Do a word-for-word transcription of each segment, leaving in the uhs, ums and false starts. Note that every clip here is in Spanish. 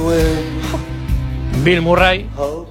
Bill Murray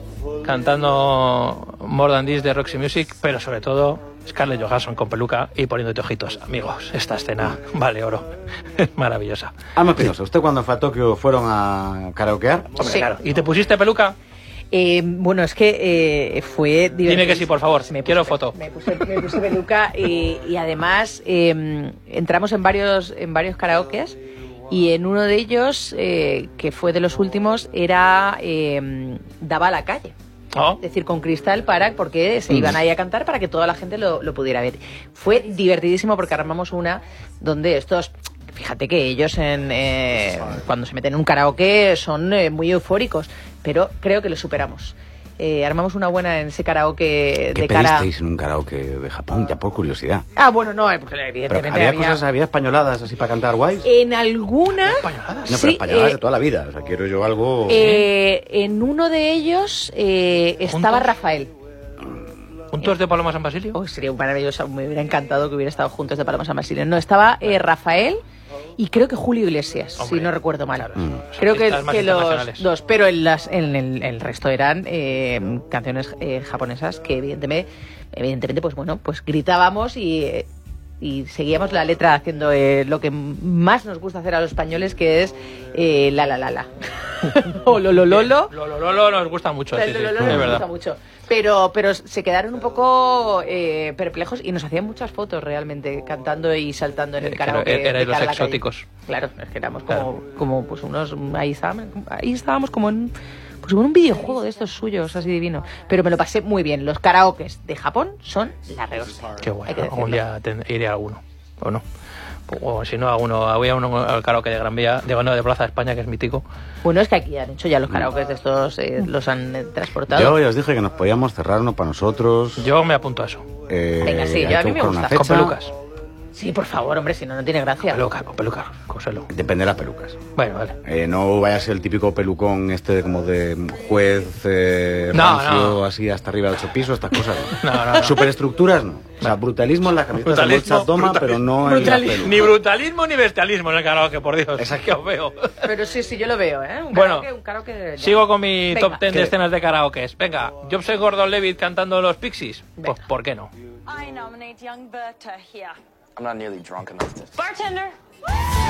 cantando More Than This de Roxy Music, pero sobre todo Scarlett Johansson con peluca y poniéndote ojitos. Amigos, esta escena vale oro. Es maravillosa. Alma Espinosa, ¿usted cuando fue a Tokio fueron a karaokear? Hombre, sí. Claro. ¿Y te pusiste peluca? Eh, bueno, es que eh, fue divertido. Dime que sí, por favor. Me quiero puse, foto. Me puse, me puse peluca y, y además eh, entramos en varios, en varios karaokes y en uno de ellos, eh, que fue de los últimos, era eh, daba a la calle. Oh. Es decir, con cristal para, porque se iban ahí a cantar para que toda la gente lo, lo pudiera ver. Fue divertidísimo porque armamos una donde estos... Fíjate que ellos en, eh, cuando se meten en un karaoke son eh, muy eufóricos, pero creo que lo superamos. Eh, armamos una buena en ese karaoke ¿Qué de cara... pedisteis en un karaoke de Japón? Ya por curiosidad. Ah, bueno, no, porque evidentemente ¿Había, había... cosas, había españoladas así para cantar guays? En alguna... ¿Españoladas? No, pero sí, españoladas eh, de toda la vida. O sea, quiero yo algo... Eh, en uno de ellos eh, estaba ¿Juntos? Rafael. ¿Juntos de Paloma San Basilio? Oh, sería maravilloso, me hubiera encantado que hubiera estado juntos de Paloma San Basilio. No, estaba eh, Rafael y creo que Julio Iglesias, Hombre, si no recuerdo mal. claro, Mm. Creo que, artistas más que los internacionales. dos, pero en, las, en el, el resto eran eh, canciones eh, japonesas que evidentemente, evidentemente, pues bueno, pues gritábamos y, eh, y seguíamos la letra haciendo eh, lo que más nos gusta hacer a los españoles, que es eh, la la la la. O lo lo lo lo. Lo, lo, lo, lo nos gusta mucho. Sí, El sí, Lolo es nos verdad. gusta mucho. Pero, pero se quedaron un poco eh, perplejos y nos hacían muchas fotos realmente, cantando y saltando en el Eh, karaoke. era- erais de cara los a la calle. exóticos. Claro, es que éramos como, Claro. como pues unos... Ahí estábamos, ahí estábamos como en, pues como en un videojuego de estos suyos, así divino. Pero me lo pasé muy bien. Los karaokes de Japón son la rehostia. Qué Hay bueno. que Algún decirlo. día ten- iré a alguno. ¿O no? O si no, a uno, voy a uno al karaoke de Gran Vía, de, no, de Plaza de España, que es mítico. Bueno, es que aquí han hecho ya los karaokes de estos, eh, los han eh, transportado. Yo ya os dije que nos podíamos cerrar uno para nosotros. Yo me apunto a eso. Eh, Venga, sí, hay yo a que mí me buscar una gusta. Con fecha. pelucas. Sí, por favor, hombre, si no, no tiene gracia. Peluca, con peluca. Cóselo. Depende de las pelucas. Bueno, vale. Eh, no vaya a ser el típico pelucón este de como de juez eh, No, rancio, no. así hasta arriba de ocho pisos, estas cosas. No, no, no. Superestructuras no. O sea, brutalismo en la camiseta de bolsa toma, pero no en la peluca. Ni brutalismo ni bestialismo en el karaoke, por Dios. Exacto. Que os veo. Pero sí, sí, yo lo veo, ¿eh? Un Bueno, karaoke, un karaoke de- Sigo con mi Venga. top ten de ¿Qué? escenas de karaoke. Venga, yo soy Gordon Levitt cantando los Pixies. Pues, Venga. ¿por qué no? I nominate young Berta here. I'm not nearly drunk enough to... Bartender!